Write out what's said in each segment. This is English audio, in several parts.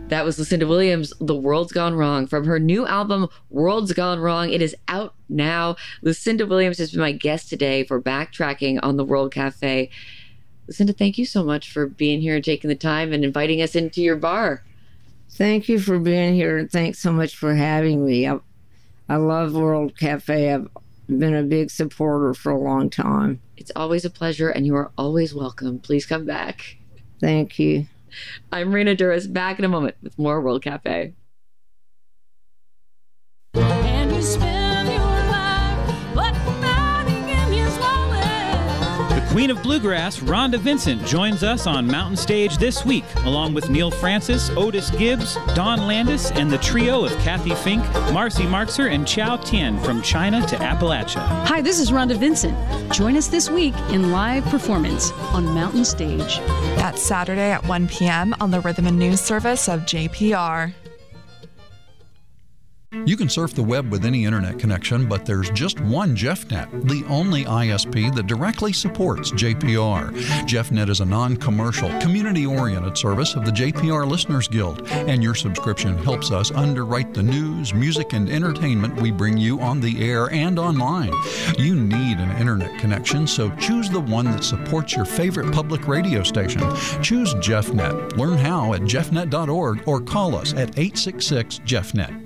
That was Lucinda Williams, The World's Gone Wrong, from her new album, World's Gone Wrong. It is out now. Lucinda Williams has been my guest today for Backtracking on the World Cafe. Lucinda, thank you so much for being here and taking the time and inviting us into your bar. Thank you for being here, and thanks so much for having me. I love World Cafe. I've been a big supporter for a long time. It's always a pleasure, and you are always welcome. Please come back. Thank you. I'm Rena Duras, back in a moment with more World Cafe. And you spend your life, but nothing in his wallet. The Queen of Bluegrass, Rhonda Vincent, joins us on Mountain Stage this week, along with Neil Francis, Otis Gibbs, Don Landis, and the trio of Kathy Fink, Marcy Marxer, and Chow Tien from China to Appalachia. Hi, this is Rhonda Vincent. Join us this week in live performance on Mountain Stage. That's Saturday at 1 p.m. on the Rhythm and News service of JPR. You can surf the web with any internet connection, but there's just one JeffNet, the only ISP that directly supports JPR. JeffNet is a non-commercial, community-oriented service of the JPR Listeners Guild, and your subscription helps us underwrite the news, music, and entertainment we bring you on the air and online. You need an internet connection, so choose the one that supports your favorite public radio station. Choose JeffNet. Learn how at jeffnet.org or call us at 866-JeffNet.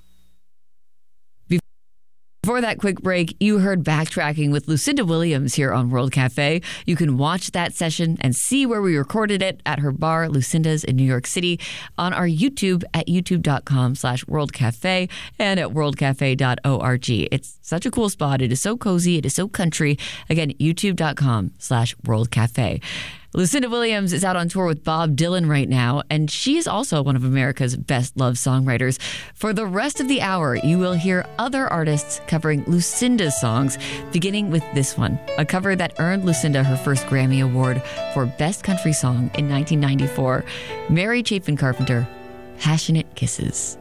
Before that quick break, you heard Backtracking with Lucinda Williams here on World Cafe. You can watch that session and see where we recorded it at her bar, Lucinda's in New York City, on our YouTube at youtube.com/worldcafe and at worldcafe.org. It's such a cool spot. It is so cozy. It is so country. Again, youtube.com/worldcafe. Lucinda Williams is out on tour with Bob Dylan right now, and she is also one of America's best-loved songwriters. For the rest of the hour, you will hear other artists covering Lucinda's songs, beginning with this one, a cover that earned Lucinda her first Grammy Award for Best Country Song in 1994. Mary Chapin Carpenter, Passionate Kisses.